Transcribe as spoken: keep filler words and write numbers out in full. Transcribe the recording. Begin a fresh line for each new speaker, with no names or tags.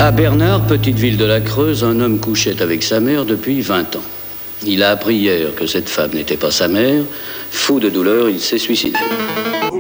À Bernard, petite ville de la Creuse, un homme couchait avec sa mère depuis vingt ans. Il a appris hier que cette femme n'était pas sa mère. Fou de douleur, il s'est suicidé.